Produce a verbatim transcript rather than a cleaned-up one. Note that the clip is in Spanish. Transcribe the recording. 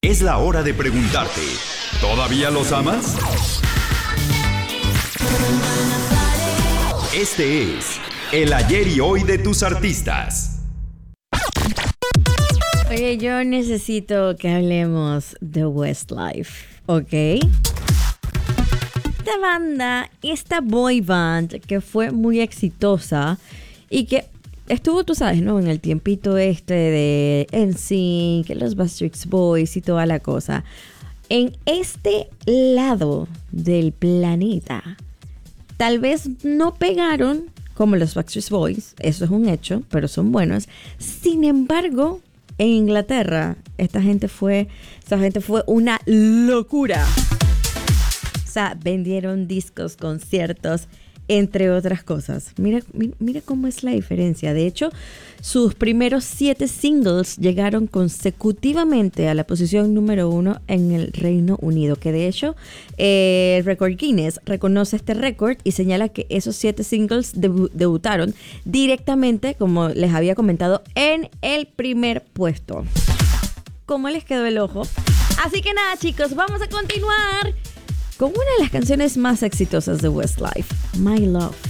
Es la hora de preguntarte, ¿todavía los amas? Este es el ayer y hoy de tus artistas. Oye, yo necesito que hablemos de Westlife, ¿ok? Esta banda, esta boy band que fue muy exitosa y que estuvo, tú sabes, ¿no? En el tiempito este de N Sync, los Backstreet Boys y toda la cosa. En este lado del planeta, tal vez no pegaron como los Backstreet Boys, eso es un hecho, pero son buenos. Sin embargo, en Inglaterra, esta gente fue, esta gente fue una locura. O sea, vendieron discos, conciertos, entre otras cosas. Mira, mira, mira cómo es la diferencia. De hecho, sus primeros siete singles llegaron consecutivamente a la posición número uno en el Reino Unido. Que de hecho, eh, el Record Guinness reconoce este récord y señala que esos siete singles debu- debutaron directamente, como les había comentado, en el primer puesto. ¿Cómo les quedó el ojo? Así que nada, chicos, vamos a continuar con una de las canciones más exitosas de Westlife, My Love.